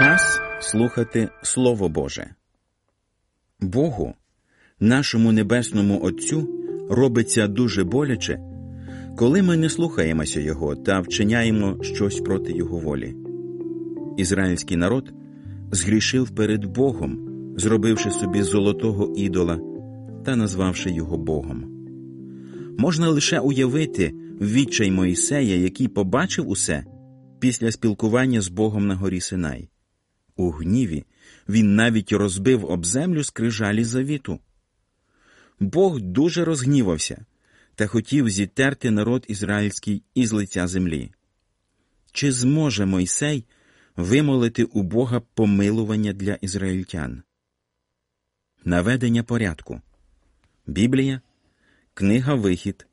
Час слухати Слово Боже. Богу, нашому Небесному Отцю, робиться дуже боляче, коли ми не слухаємося Його та вчиняємо щось проти Його волі. Ізраїльський народ згрішив перед Богом, зробивши собі золотого ідола та назвавши його Богом. Можна лише уявити відчай Мойсея, який побачив усе після спілкування з Богом на горі Синай. У гніві він навіть розбив об землю скрижалі завіту. Бог дуже розгнівався та хотів зітерти народ ізраїльський із лиця землі. Чи зможе Мойсей вимолити у Бога помилування для ізраїльтян? Наведення порядку. Біблія, книга Вихід,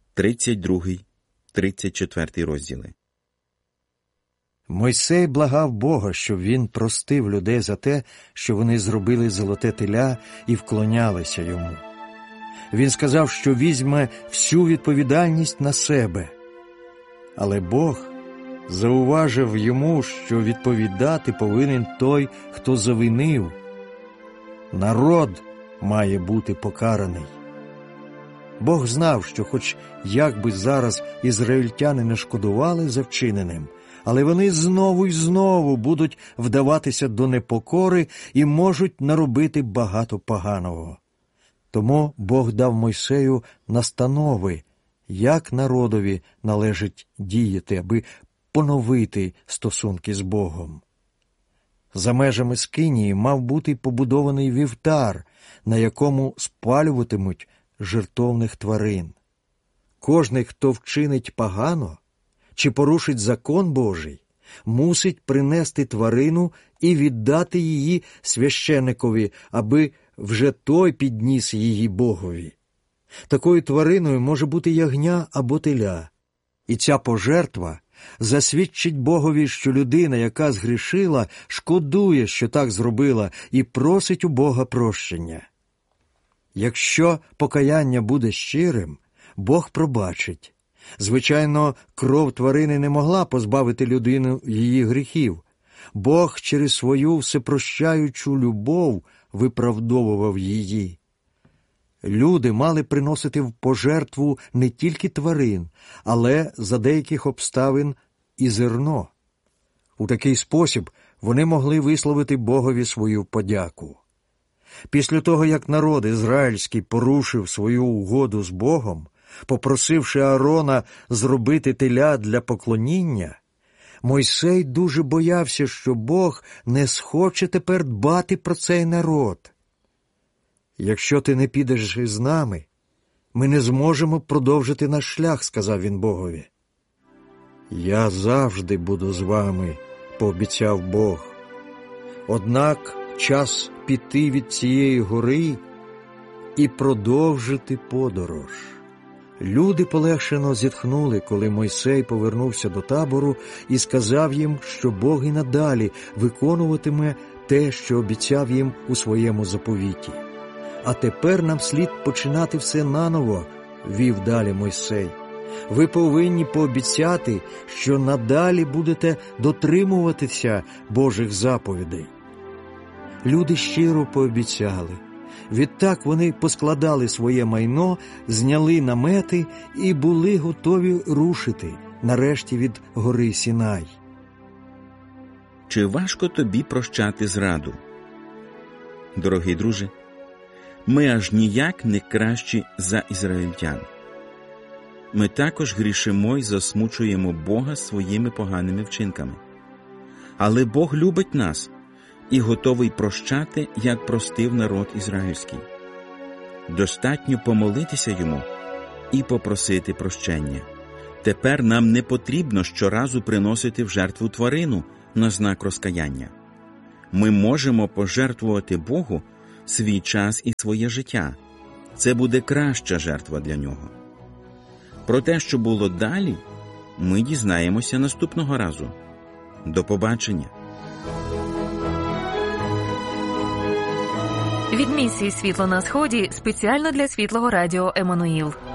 32-34 розділи. Мойсей благав Бога, щоб він простив людей за те, що вони зробили золоте теля і вклонялися йому. Він сказав, що візьме всю відповідальність на себе. Але Бог зауважив йому, що відповідати повинен той, хто завинив. Народ має бути покараний. Бог знав, що хоч як би зараз ізраїльтяни не шкодували за вчиненим, але вони знову й знову будуть вдаватися до непокори і можуть наробити багато поганого. Тому Бог дав Мойсею настанови, як народові належить діяти, аби поновити стосунки з Богом. За межами Скинії мав бути побудований вівтар, на якому спалюватимуть жертовних тварин. Кожний, хто вчинить погано чи порушить закон Божий, мусить принести тварину і віддати її священикові, аби вже той підніс її Богові. Такою твариною може бути ягня або теля. І ця пожертва засвідчить Богові, що людина, яка згрішила, шкодує, що так зробила, і просить у Бога прощення. Якщо покаяння буде щирим, Бог пробачить. Звичайно, кров тварини не могла позбавити людину її гріхів. Бог через свою всепрощаючу любов виправдовував її. Люди мали приносити в пожертву не тільки тварин, але за деяких обставин і зерно. У такий спосіб вони могли висловити Богові свою подяку. Після того, як народ ізраїльський порушив свою угоду з Богом, попросивши Аарона зробити теля для поклоніння, Мойсей дуже боявся, що Бог не схоче тепер дбати про цей народ. «Якщо ти не підеш із нами, ми не зможемо продовжити наш шлях», – сказав він Богові. «Я завжди буду з вами», – пообіцяв Бог. Однак час піти від цієї гори і продовжити подорож. Люди полегшено зітхнули, коли Мойсей повернувся до табору і сказав їм, що Бог і надалі виконуватиме те, що обіцяв їм у своєму заповіті. «А тепер нам слід починати все наново», – вів далі Мойсей. «Ви повинні пообіцяти, що надалі будете дотримуватися Божих заповідей». Люди щиро пообіцяли. Відтак вони поскладали своє майно, зняли намети і були готові рушити, нарешті, від гори Сінай. Чи важко тобі прощати зраду? Дорогий друже, ми аж ніяк не кращі за ізраїльтян. Ми також грішимо й засмучуємо Бога своїми поганими вчинками. Але Бог любить нас і готовий прощати, як простив народ ізраїльський. Достатньо помолитися йому і попросити прощення. Тепер нам не потрібно щоразу приносити в жертву тварину на знак розкаяння. Ми можемо пожертвувати Богу свій час і своє життя. Це буде краща жертва для нього. Про те, що було далі, ми дізнаємося наступного разу. До побачення. Від місії «Світло на Сході» спеціально для Світлого Радіо Еммануїл.